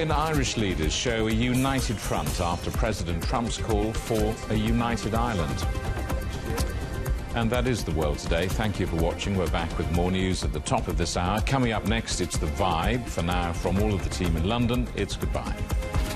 European Irish leaders show a united front after President Trump's call for a united Ireland. And that is the world today. Thank you for watching. We're back with more news at the top of this hour. Coming up next, it's The Vibe. For now, from all of the team in London, it's goodbye.